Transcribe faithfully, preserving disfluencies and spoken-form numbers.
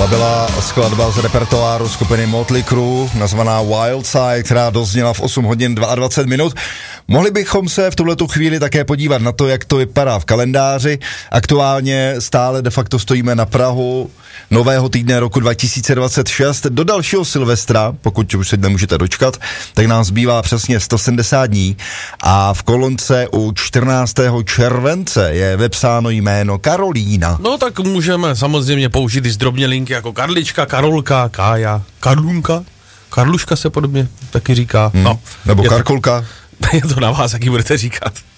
Tohle byla skladba z repertoáru skupiny Motley Crue, nazvaná Wild Side, která dozněla v osm hodin dvacet dva minut. Mohli bychom se v tuhletu chvíli také podívat na to, jak to vypadá v kalendáři. Aktuálně stále de facto stojíme na prahu nového týdne roku dva tisíce dvacet šest. Do dalšího Silvestra, pokud už se nemůžete dočkat, tak nám zbývá přesně sto sedmdesát dní a v kolonce u čtrnáctého července je vepsáno jméno Karolína. No tak můžeme samozřejmě použít i zdrobně linky jako Karlička, Karolka, Kája, Karlunka, Karluška se podobně taky říká. Hmm. No, nebo je Karkolka. To, je to na vás, jaký budete říkat.